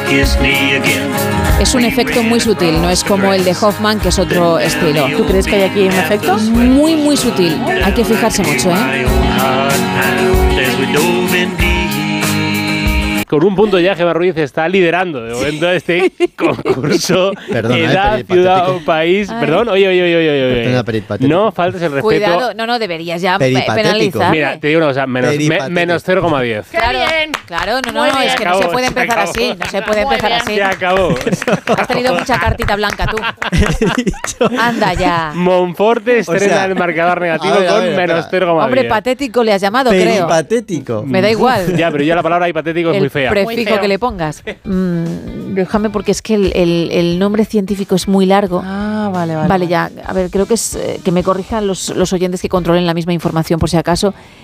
Es un efecto muy sutil, no es como el de Hoffman, que es otro estilo. ¿Tú crees que hay aquí un efecto? Muy, muy sutil. Hay que fijarse mucho, ¿eh? Con un punto ya, Gemma Ruiz está liderando de momento este concurso. Perdona, edad, ciudad o país. Ay. Perdón, oye. Perdona, peripatético. No faltes el respeto. Cuidado, no, deberías ya Peripatético. penalizar. Mira, te digo una cosa, menos 0,10. Claro, no, Muy bien. es que no se puede empezar así. No se puede empezar así. Se acabó. Has tenido mucha cartita blanca tú. Anda ya. Monforte estrena O sea, el marcador negativo a ver, con menos espera. 0,10. Hombre, patético le has llamado, creo. Peripatético. Me da igual. Ya, pero ya la palabra hipotético es El muy fea. Muy prefijo feo. que le pongas. Déjame, porque es que el nombre científico es muy largo. Ah, vale. Vale, ya. A ver, creo que es que me corrijan los oyentes que controlen la misma información por si acaso.